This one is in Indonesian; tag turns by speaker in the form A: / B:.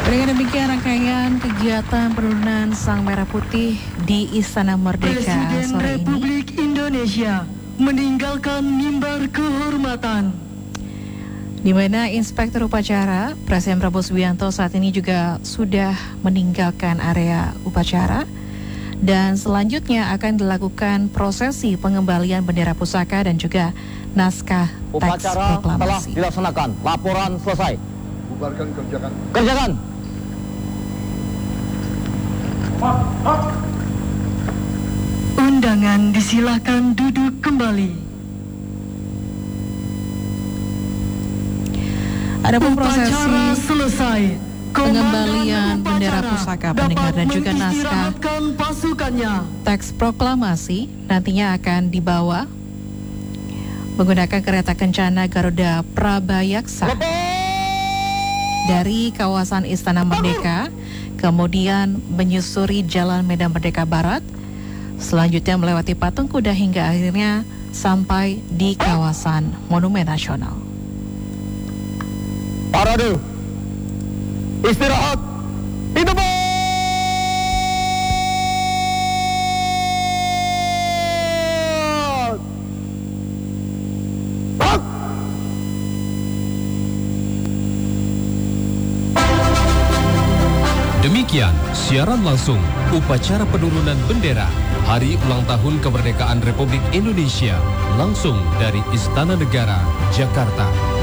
A: Dengan demikian rangkaian kegiatan penurunan Sang Merah Putih di Istana Merdeka
B: Presiden
A: sore ini.
B: Republik Indonesia meninggalkan mimbar kehormatan.
A: Di mana Inspektur Upacara Presiden Prabowo Subianto saat ini juga sudah meninggalkan area upacara. Dan selanjutnya akan dilakukan prosesi pengembalian bendera pusaka dan juga naskah teks
C: Upacara telah
A: proklamasi.
C: dilaksanakan. Laporan selesai.
D: Bubarkan, kerjakan.
C: Kerjakan.
B: Undangan disilakan duduk kembali.
A: Adapun
B: Upacara
A: prosesi
B: selesai.
A: pengembalian
B: Komandan
A: bendera
B: upacara
A: pusaka, pendengar dan juga naskah
B: mengistirahatkan pasukannya.
A: teks proklamasi nantinya akan dibawa menggunakan kereta kencana Garuda Prabayaksa dari kawasan Istana Merdeka, kemudian menyusuri Jalan Medan Merdeka Barat, selanjutnya melewati patung kuda hingga akhirnya sampai di kawasan Monumen Nasional.
C: Parade. Istirahat. Hidup.
E: Demikian siaran langsung upacara penurunan bendera Hari Ulang Tahun Kemerdekaan Republik Indonesia langsung dari Istana Negara, Jakarta.